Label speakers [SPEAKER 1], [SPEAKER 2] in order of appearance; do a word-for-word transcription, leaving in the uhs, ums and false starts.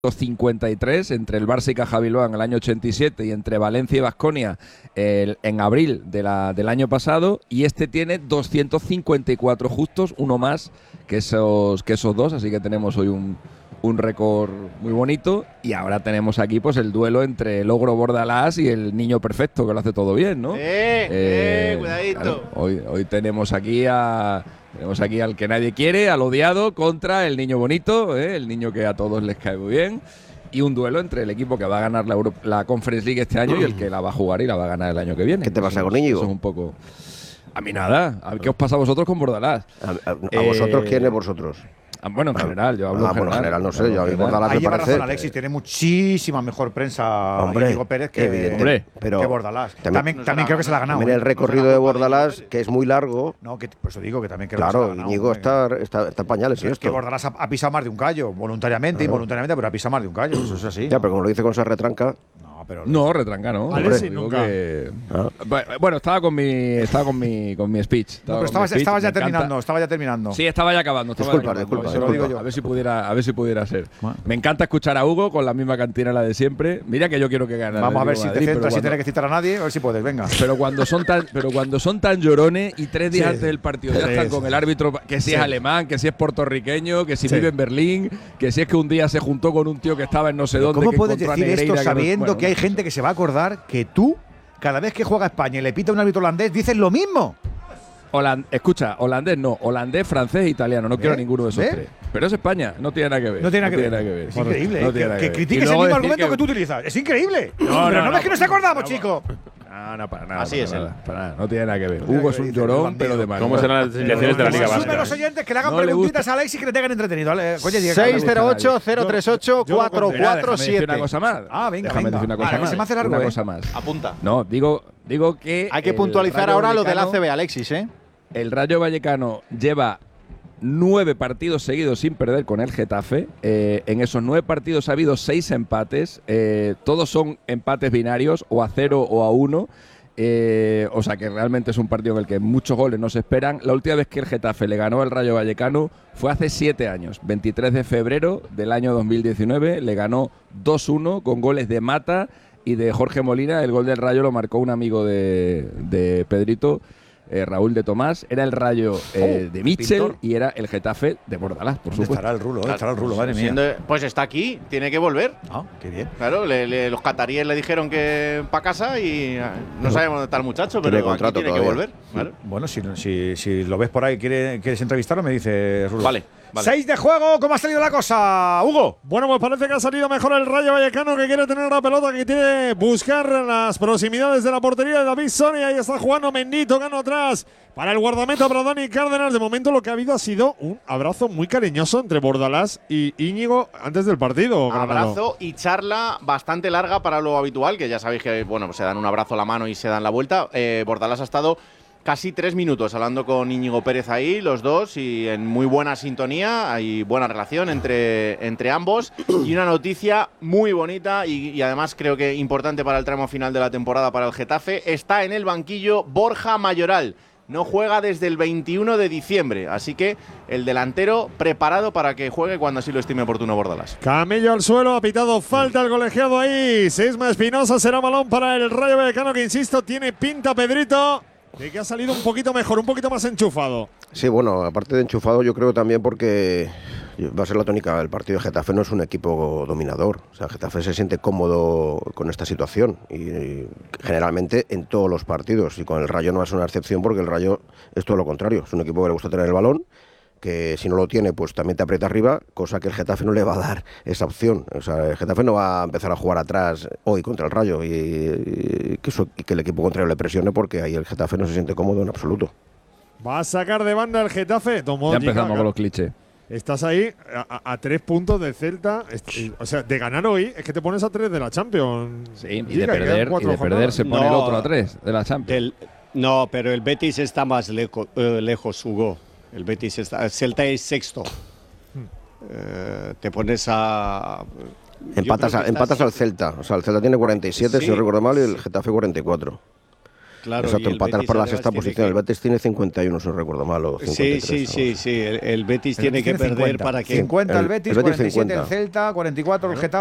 [SPEAKER 1] cincuenta y tres entre el Barça y Caja Bilbao en el año ochenta y siete y entre Valencia y Baskonia eh, en abril de la, del año pasado, y este tiene doscientos cincuenta y cuatro justos, uno más que esos, que esos dos, así que tenemos hoy un, un récord muy bonito. Y ahora tenemos aquí pues el duelo entre el ogro Bordalás y el niño perfecto, que lo hace todo bien, ¿no?
[SPEAKER 2] ¡Eh! ¡Eh! ¡Cuidadito!
[SPEAKER 1] Claro, hoy, hoy tenemos aquí a... Tenemos aquí al que nadie quiere, al odiado, contra el niño bonito, ¿eh? El niño que a todos les cae muy bien. Y un duelo entre el equipo que va a ganar la, Euro la Conference League este año y el que la va a jugar y la va a ganar el año que viene.
[SPEAKER 3] ¿Qué te pasa con Íñigo?
[SPEAKER 1] Eso es un poco... A mí nada. ¿A qué os pasa a vosotros con Bordalás?
[SPEAKER 3] ¿A, a, a eh... vosotros quién es vosotros?
[SPEAKER 1] Bueno, en general, yo hablo
[SPEAKER 3] ah,
[SPEAKER 1] en general.
[SPEAKER 3] Bueno, en general no sé, yo a mí Bordalás me
[SPEAKER 4] lleva
[SPEAKER 3] parece…
[SPEAKER 4] razón Alexis, tiene muchísima mejor prensa
[SPEAKER 3] hombre,
[SPEAKER 4] Íñigo Pérez que,
[SPEAKER 3] evidente,
[SPEAKER 4] pero que Bordalás.
[SPEAKER 3] También,
[SPEAKER 4] también,
[SPEAKER 3] no
[SPEAKER 4] también creo que se la ha ganado.
[SPEAKER 3] También el recorrido de Bordalás, que es muy largo…
[SPEAKER 4] No, que por eso digo que también creo
[SPEAKER 3] claro,
[SPEAKER 4] que se la ha ganado.
[SPEAKER 3] Íñigo está, está, está en pañales.
[SPEAKER 4] Es que Bordalás ha, ha pisado más de un callo, voluntariamente, claro. involuntariamente, pero ha pisado más de un callo, eso es así.
[SPEAKER 3] Ya, pero como lo dice con esa retranca…
[SPEAKER 1] Pero no, retranca, ¿no?
[SPEAKER 4] Alexis
[SPEAKER 1] nunca. Que... Ah. Bueno, estaba con mi, estaba con mi, con mi speech.
[SPEAKER 4] Estaba no, pero estabas, estaba ya terminando, estaba ya terminando.
[SPEAKER 1] Sí, estaba ya acabando. Estaba
[SPEAKER 3] disculpa,
[SPEAKER 1] ya acabando.
[SPEAKER 3] disculpa,
[SPEAKER 1] Se lo digo yo. A ver si pudiera, a ver si pudiera ser. Bueno. Me encanta escuchar a Hugo con la misma cantinela de siempre. Mira que yo quiero que gane.
[SPEAKER 4] Vamos a ver si
[SPEAKER 1] Madrid,
[SPEAKER 4] te centras
[SPEAKER 1] cuando...
[SPEAKER 4] sin tener que citar a nadie, a ver si puedes, venga.
[SPEAKER 1] Pero cuando son tan, pero cuando son tan llorones y tres días sí. antes del partido ya sí, están sí. con el árbitro, que si sí. es alemán, que si es puertorriqueño, que si sí. vive en Berlín, que si es que un día se juntó con un tío que estaba en no sé
[SPEAKER 4] pero
[SPEAKER 1] dónde.
[SPEAKER 4] ¿Cómo
[SPEAKER 1] que
[SPEAKER 4] puedes decir esto
[SPEAKER 1] que
[SPEAKER 4] sabiendo
[SPEAKER 1] no, bueno,
[SPEAKER 4] que hay gente que se va a acordar que tú, cada vez que juega España y le pita un árbitro holandés, dices lo mismo?
[SPEAKER 1] Holand escucha, holandés no, holandés, francés e italiano, no ¿Eh? quiero ninguno de esos ¿Eh? tres. Pero es España, no tiene nada que ver.
[SPEAKER 4] No tiene nada,
[SPEAKER 1] no
[SPEAKER 4] que,
[SPEAKER 1] tiene
[SPEAKER 4] ver.
[SPEAKER 1] nada que ver.
[SPEAKER 4] Es increíble,
[SPEAKER 1] no
[SPEAKER 4] que, que, que critiques el mismo argumento que... que tú utilizas. Es increíble. No, no, pero no, no ves que nos acordamos, no, chico.
[SPEAKER 1] No, no, para nada.
[SPEAKER 2] Así
[SPEAKER 1] para
[SPEAKER 2] es
[SPEAKER 1] nada,
[SPEAKER 2] él.
[SPEAKER 1] Para nada, no tiene nada que ver. Hugo es un llorón, pero de mal.
[SPEAKER 5] ¿Cómo serán las elecciones de la Liga Vasca?
[SPEAKER 4] Los oyentes que le hagan preguntitas a Alexis que le tengan entretenido.
[SPEAKER 3] seis cero ocho cero tres ocho cuatro cuatro siete.
[SPEAKER 1] Una cosa más.
[SPEAKER 4] Ah, venga,
[SPEAKER 1] déjame decir una cosa más.
[SPEAKER 4] Se me hace largo.
[SPEAKER 1] Una cosa más.
[SPEAKER 2] Apunta.
[SPEAKER 1] No, digo, digo que
[SPEAKER 6] hay que puntualizar ahora lo del A C B, Alexis, ¿eh?
[SPEAKER 1] El Rayo Vallecano lleva nueve partidos seguidos sin perder con el Getafe. Eh, en esos nueve partidos ha habido seis empates. Eh, todos son empates binarios, o a cero o a uno. Eh, o sea que realmente es un partido en el que muchos goles no se esperan. La última vez que el Getafe le ganó al Rayo Vallecano fue hace siete años, veintitrés de febrero del año dos mil diecinueve. Le ganó dos uno con goles de Mata y de Jorge Molina. El gol del Rayo lo marcó un amigo de, de Pedrito, Eh, Raúl de Tomás. Era el Rayo eh,
[SPEAKER 4] oh,
[SPEAKER 1] de Mitchell
[SPEAKER 4] pintor.
[SPEAKER 1] y era el Getafe de Bordalás, por supuesto.
[SPEAKER 4] Estará el rulo, eh, estará el rulo, madre mía.
[SPEAKER 2] Siendo, pues está aquí, tiene que volver.
[SPEAKER 4] Ah, qué bien.
[SPEAKER 2] Claro, le, le, los cataríes le dijeron que para casa y no sabemos dónde está el muchacho, pero aquí tiene todavía. que volver. Claro.
[SPEAKER 4] Bueno, si, si, si lo ves por ahí, ¿quieres, quieres entrevistarlo? Me dice Rulo.
[SPEAKER 2] Vale. Vale.
[SPEAKER 4] Seis de juego, ¿cómo ha salido la cosa, Hugo?
[SPEAKER 7] Bueno, pues parece que ha salido mejor el Rayo Vallecano, que quiere tener la pelota, que quiere buscar las proximidades de la portería de David Soria. Ahí está jugando Mendy, tocando atrás para el guardameta, para Dani Cárdenas. De momento lo que ha habido ha sido un abrazo muy cariñoso entre Bordalás y Íñigo antes del partido.
[SPEAKER 2] Abrazo y charla bastante larga para lo habitual, que ya sabéis que bueno, pues se dan un abrazo a la mano y se dan la vuelta. Eh, Bordalás ha estado casi tres minutos hablando con Íñigo Pérez ahí, los dos, y en muy buena sintonía, hay buena relación entre, entre ambos, y una noticia muy bonita y, y además creo que importante para el tramo final de la temporada para el Getafe. Está en el banquillo Borja Mayoral. No juega desde el veintiuno de diciembre, así que el delantero preparado para que juegue cuando así lo estime oportuno Bordalás.
[SPEAKER 7] Camello al suelo, ha pitado falta el colegiado ahí. Sisma Espinosa, será balón para el Rayo Vallecano, que insisto, tiene pinta, Pedrito, de que ha salido un poquito mejor, un poquito más enchufado.
[SPEAKER 3] Sí, bueno, aparte de enchufado, yo creo también porque va a ser la tónica del partido. Getafe no es un equipo dominador. O sea, Getafe se siente cómodo con esta situación y, y generalmente en todos los partidos. Y con el Rayo no va a ser una excepción, porque el Rayo es todo lo contrario. Es un equipo que le gusta tener el balón, que si no lo tiene, pues también te aprieta arriba, cosa que el Getafe no le va a dar esa opción. O sea, el Getafe no va a empezar a jugar atrás hoy contra el Rayo y, y, que, eso, y que el equipo contrario le presione, porque ahí el Getafe no se siente cómodo en absoluto.
[SPEAKER 7] Va a sacar de banda el Getafe. Tomó
[SPEAKER 1] ya empezamos Giga, con los clichés.
[SPEAKER 7] Estás ahí a, a, a tres puntos del Celta. O sea, de ganar hoy es que te pones a tres de la Champions.
[SPEAKER 1] Sí, y de perder, y de perder se pone no, el otro a tres de la Champions.
[SPEAKER 6] Del, no, pero el Betis está más leco, uh, lejos, Hugo. El Betis está… El Celta es sexto. Hmm. Uh, te pones a…
[SPEAKER 3] Empatas, a, empatas al Celta. O sea, el Celta tiene cuarenta y siete, sí, si no recuerdo mal, y el Getafe cuarenta y cuatro.
[SPEAKER 6] Claro,
[SPEAKER 3] Exacto,
[SPEAKER 6] y el
[SPEAKER 3] empatar
[SPEAKER 6] Betis
[SPEAKER 3] por la
[SPEAKER 6] además
[SPEAKER 3] sexta
[SPEAKER 6] tiene
[SPEAKER 3] posición.
[SPEAKER 6] que-
[SPEAKER 3] El Betis tiene cincuenta y uno, si no recuerdo mal. O
[SPEAKER 6] Sí,
[SPEAKER 3] cincuenta y tres,
[SPEAKER 6] sí,
[SPEAKER 3] algo
[SPEAKER 6] sí,
[SPEAKER 3] así.
[SPEAKER 6] sí. El, el Betis
[SPEAKER 4] El
[SPEAKER 6] tiene
[SPEAKER 4] Betis
[SPEAKER 6] que perder
[SPEAKER 4] cincuenta.
[SPEAKER 6] para que.
[SPEAKER 4] cincuenta el
[SPEAKER 3] El-
[SPEAKER 4] Betis,
[SPEAKER 3] el Betis
[SPEAKER 4] cuarenta y siete el
[SPEAKER 3] cincuenta.
[SPEAKER 4] Celta, cuarenta y cuatro el Getafe.